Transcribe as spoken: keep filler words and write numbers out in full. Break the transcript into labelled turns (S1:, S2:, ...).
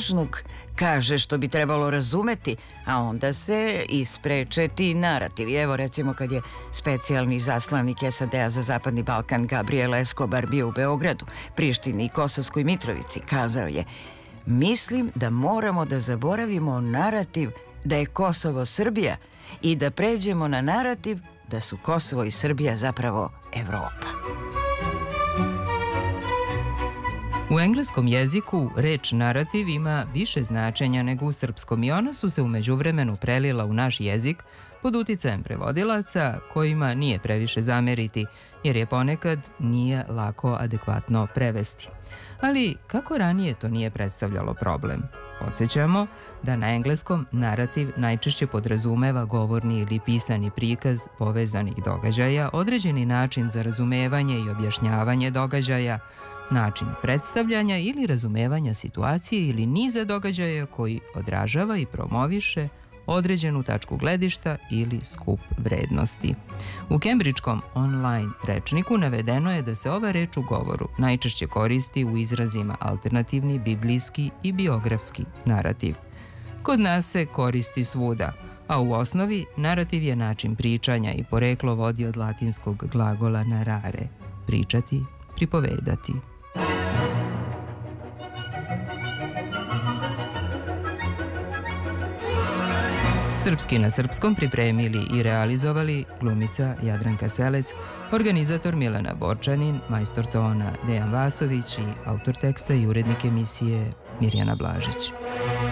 S1: zvučnik kaže što bi trebalo razumeti, a onda se ispreče ti narativi. Evo recimo kad je specijalni izaslanik S A D-a za Zapadni Balkan Gabriel Escobar bio u Beogradu, Prištini i Kosovskoj Mitrovici, kazao je: mislim da moramo da zaboravimo narativ da je Kosovo Srbija i da pređemo na narativ da su Kosovo i Srbija zapravo Evropa.
S2: U engleskom jeziku reč narativ ima više značenja nego u srpskom i ona su se u međuvremenu prelila u naš jezik pod uticajem prevodilaca kojima nije previše zameriti, jer je ponekad nije lako adekvatno prevesti. Ali kako ranije to nije predstavljalo problem? Podsjećamo da na engleskom narativ najčešće podrazumeva govorni ili pisani prikaz povezanih događaja, određeni način za razumevanje i objašnjavanje događaja, način predstavljanja ili razumevanja situacije ili niza događaja koji odražava i promoviše određenu tačku gledišta ili skup vrednosti. U Kembridžkom online rečniku navedeno je da se ova reč u govoru najčešće koristi u izrazima alternativni, biblijski i biografski narativ. Kod nas se koristi svuda, a u osnovi narativ je način pričanja i poreklo vodi od latinskog glagola narare, pričati, pripovedati. Srpski na srpskom pripremili i realizovali glumica Jadranka Selec, organizator Milena Borčanin, majstor tona Dejan Vasović i autor teksta i urednik emisije Mirjana Blažić.